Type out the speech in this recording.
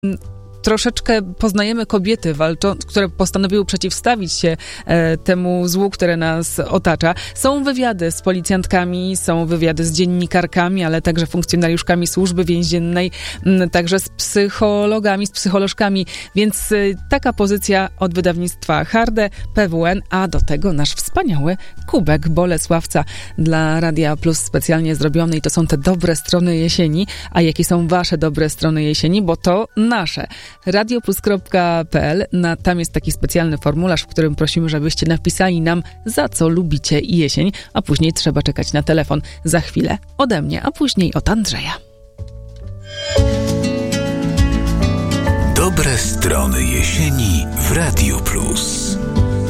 troszeczkę poznajemy kobiety, które postanowiły przeciwstawić się temu złu, które nas otacza. Są wywiady z policjantkami, są wywiady z dziennikarkami, ale także funkcjonariuszkami służby więziennej, także z psychologami, z psycholożkami, więc taka pozycja od wydawnictwa Harde, PWN, a do tego nasz wspaniały kubek Bolesławca dla Radia Plus specjalnie zrobiony i to są te dobre strony jesieni. A jakie są wasze dobre strony jesieni? Bo to nasze. radioplus.pl, tam jest taki specjalny formularz, w którym prosimy, żebyście napisali nam, za co lubicie jesień, a później trzeba czekać na telefon. Za chwilę ode mnie, a później od Andrzeja. Dobre strony jesieni w Radiu Plus.